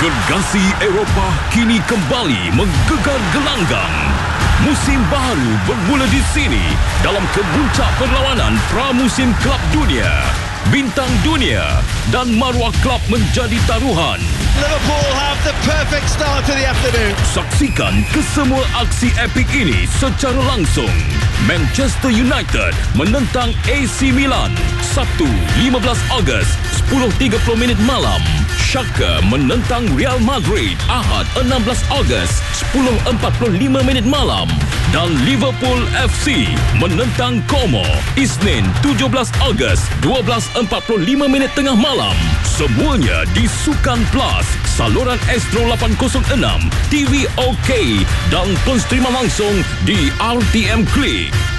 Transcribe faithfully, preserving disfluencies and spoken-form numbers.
Gergasi Eropah kini kembali menggegar gelanggang. Musim baru bermula di sini dalam kemuncak perlawanan pramusim Kelab Dunia. Bintang dunia dan maruah kelab menjadi taruhan. Liverpool have the perfect start to the afternoon. Saksikan kesemua aksi epik ini secara langsung. Manchester United menentang A C Milan, Sabtu lima belas Ogos sepuluh tiga puluh minit malam. Schalke menentang Real Madrid, Ahad enam belas Ogos sepuluh empat puluh lima minit malam. Dan Liverpool F C menentang Como, Isnin tujuh belas Ogos dua belas empat puluh lima minit tengah malam. Semuanya di Sukan Plus, saluran Astro lapan kosong enam, T V OK dan terus terima langsung di R T M Klik.